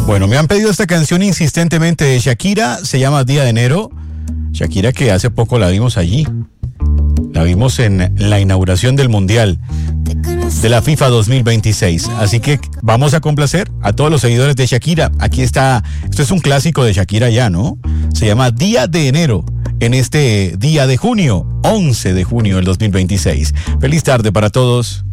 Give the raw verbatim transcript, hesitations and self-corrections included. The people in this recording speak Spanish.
Bueno, me han pedido esta canción insistentemente de Shakira, se llama Día de Enero. Shakira, que hace poco la vimos allí. La vimos en la inauguración del Mundial de la FIFA dos mil veintiséis. Así que vamos a complacer a todos los seguidores de Shakira. Aquí está, esto es un clásico de Shakira ya, ¿no? Se llama Día de Enero, en este día de junio, once de junio del dos mil veintiséis. Feliz tarde para todos.